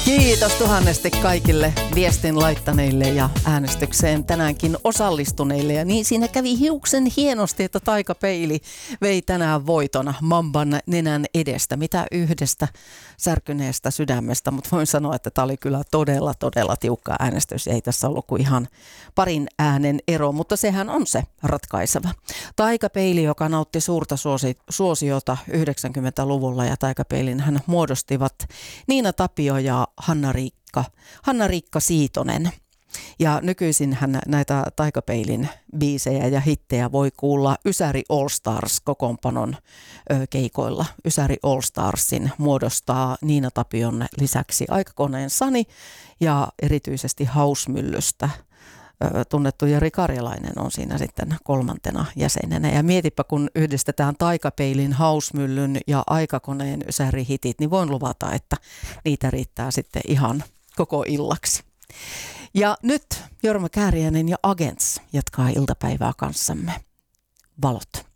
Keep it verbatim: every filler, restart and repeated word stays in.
Kiitos tuhannesti kaikille viestin laittaneille ja äänestykseen tänäänkin osallistuneille. Ja niin siinä kävi hiuksen hienosti, että taikapeili vei tänään voitona Mamban nenän edestä. Mitä yhdestä särkyneestä sydämestä, mutta voin sanoa, että tämä oli kyllä todella, todella tiukka äänestys. Ei tässä ollut kuin ihan parin äänen ero, mutta sehän on se ratkaiseva. Taikapeili, joka nautti suurta suosi, suosiota yhdeksänkymmentäluvulla ja taikapeilin hän muodostivat Niina Tapio ja Hanna-Riikka, Hanna-Riikka Siitonen. Ja nykyisin hän näitä taikapeilin biisejä ja hittejä voi kuulla Ysäri All Stars kokoonpanon ö, keikoilla. Ysäri All Starsin muodostaa Niina Tapion lisäksi Aikakoneen Sani ja erityisesti Hausmyllystä ö, tunnettu Jari Karjalainen on siinä sitten kolmantena jäsenenä. Ja mietipä, kun yhdistetään taikapeilin, Hausmyllyn ja Aikakoneen Ysäri hitit, niin voin luvata, että niitä riittää sitten ihan koko illaksi. Ja nyt Jorma Kääriäinen ja Agents jatkaa iltapäivää kanssamme. Valot.